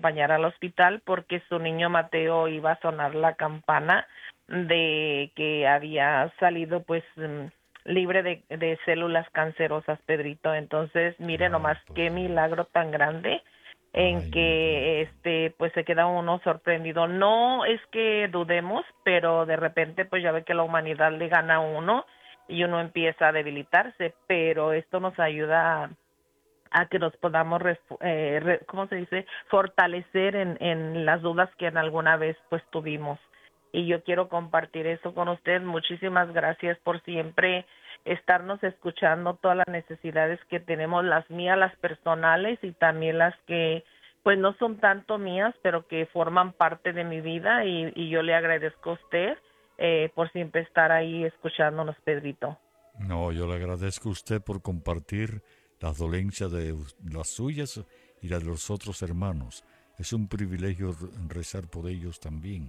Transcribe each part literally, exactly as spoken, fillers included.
acompañar al hospital porque su niño Mateo iba a sonar la campana de que había salido pues mm, libre de, de células cancerosas, Pedrito. Entonces, mire Ay, nomás por qué Dios. milagro tan grande en Ay, mi que vida. este pues se queda uno sorprendido. No es que dudemos, pero de repente pues ya ve que la humanidad le gana a uno y uno empieza a debilitarse, pero esto nos ayuda a, a que nos podamos, refu- eh, re- ¿cómo se dice? Fortalecer en, en las dudas que en alguna vez pues tuvimos. Y yo quiero compartir eso con usted. Muchísimas gracias por siempre estarnos escuchando todas las necesidades que tenemos, las mías, las personales y también las que pues no son tanto mías, pero que forman parte de mi vida y, y yo le agradezco a usted eh, por siempre estar ahí escuchándonos, Pedrito. No, yo le agradezco a usted por compartir las dolencias de us- las suyas y las de los otros hermanos. Es un privilegio re- rezar por ellos también.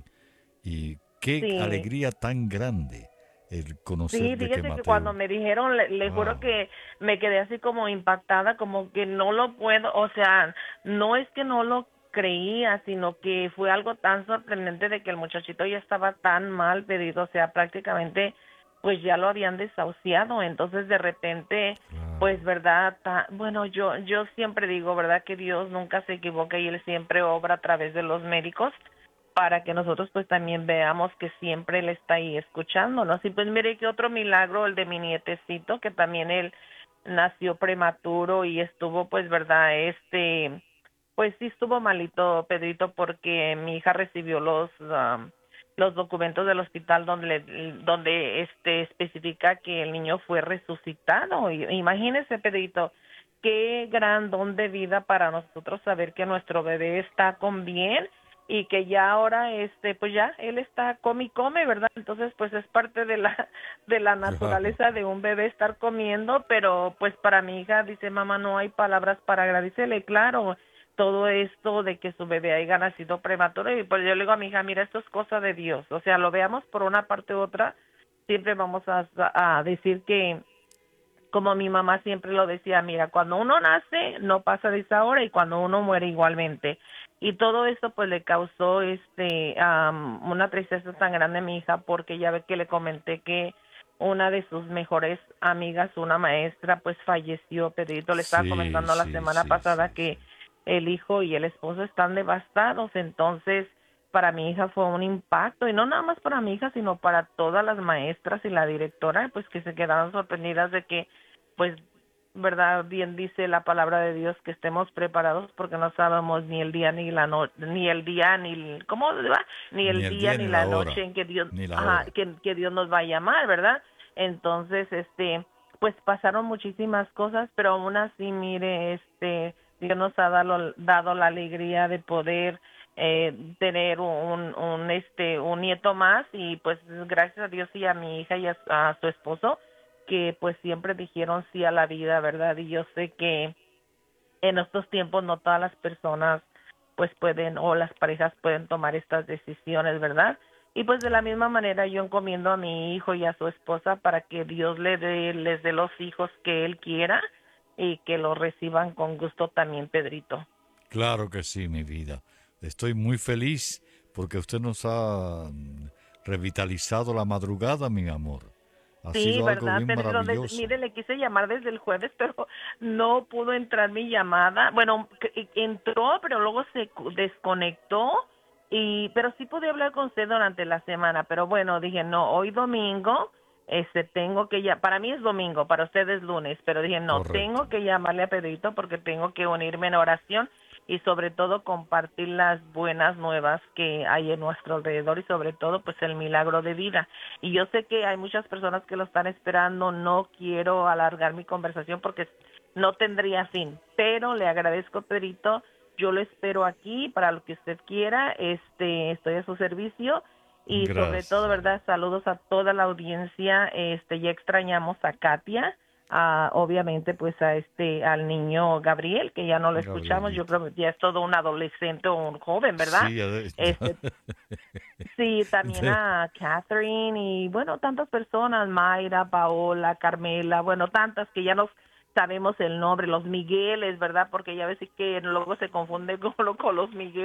Y qué Sí, alegría tan grande el conocer sí, de que fíjese que cuando Mateo. me dijeron, le, le juro Wow. que me quedé así como impactada, como que no lo puedo, o sea, no es que no lo creía, sino que fue algo tan sorprendente de que el muchachito ya estaba tan mal pedido, o sea, prácticamente pues ya lo habían desahuciado, entonces de repente, pues Claro. verdad, ta- bueno, yo yo siempre digo, verdad que Dios nunca se equivoca y él siempre obra a través de los médicos para que nosotros pues también veamos que siempre él está ahí escuchándonos. Y pues mire que otro milagro, el de mi nietecito, que también él nació prematuro y estuvo pues, verdad, este, pues sí estuvo malito, Pedrito, porque mi hija recibió los um, los documentos del hospital donde donde este especifica que el niño fue resucitado. Y imagínese, Pedrito, qué gran don de vida para nosotros saber que nuestro bebé está con bien y que ya ahora este pues ya él está come y come, ¿verdad? Entonces pues es parte de la de la Claro. naturaleza de un bebé estar comiendo, pero pues para mi hija dice, mamá, no hay palabras para agradecerle. Claro, todo esto de que su bebé haya nacido prematuro, y pues yo le digo a mi hija, mira, esto es cosa de Dios, o sea, lo veamos por una parte u otra, siempre vamos a, a decir que como mi mamá siempre lo decía, mira, cuando uno nace no pasa de esa hora y cuando uno muere igualmente. Y todo esto pues le causó este um, una tristeza tan grande a mi hija porque ya ve que le comenté que una de sus mejores amigas, una maestra, pues falleció, Pedrito. Le estaba Sí, comentando la sí, semana sí, pasada sí, que sí. el hijo y el esposo están devastados, entonces para mi hija fue un impacto y no nada más para mi hija, sino para todas las maestras y la directora, pues que se quedaron sorprendidas de que pues, verdad, bien dice la palabra de Dios que estemos preparados porque no sabemos ni el día ni la noche, ni el día ni el, ¿cómo va? Ni Ni el el día día ni ni la la noche hora. en que Dios, Ni la ajá, hora. que, que Dios nos va a llamar, ¿verdad? Entonces, este, pues pasaron muchísimas cosas, pero aún así, mire, este, Dios nos ha dado, dado la alegría de poder eh, tener un, un, este, un nieto más y pues gracias a Dios y a mi hija y a, a su esposo que pues siempre dijeron sí a la vida, ¿verdad? Y yo sé que en estos tiempos no todas las personas pues pueden o las parejas pueden tomar estas decisiones, ¿verdad? Y pues de la misma manera yo encomiendo a mi hijo y a su esposa para que Dios le dé, les dé los hijos que él quiera y que los reciban con gusto también, Pedrito. Claro que sí, mi vida. Estoy muy feliz porque usted nos ha mm, revitalizado la madrugada, mi amor. Ha Sí, sido algo ¿verdad, bien Pedrito? Desde- maravilloso. mire, le quise llamar desde el jueves, pero no pudo entrar mi llamada. Bueno, que- entró, pero luego se cu- desconectó, y pero sí pude hablar con usted durante la semana. Pero bueno, dije, no, hoy domingo, este, tengo que ya, para mí es domingo, para usted es lunes, pero dije, no, tengo Correcto. que llamarle a Pedrito porque tengo que unirme en oración y sobre todo compartir las buenas nuevas que hay en nuestro alrededor y sobre todo pues el milagro de vida. Y yo sé que hay muchas personas que lo están esperando, no quiero alargar mi conversación porque no tendría fin, pero le agradezco, Pedrito, yo lo espero aquí para lo que usted quiera, este, estoy a su servicio y sobre todo, Gracias. ¿verdad? Saludos a toda la audiencia, este, ya extrañamos a Katia, a, obviamente pues a este, al niño Gabriel, que ya no lo escuchamos, yo Gabrielito. creo que ya es todo un adolescente o un joven, ¿verdad? Sí, ade- Este, sí, también de- a Catherine y bueno, tantas personas, Mayra, Paola, Carmela, bueno, tantas que ya nos sabemos el nombre, los Migueles, ¿verdad? Porque ya ves que luego se confunde con, con los Migueles.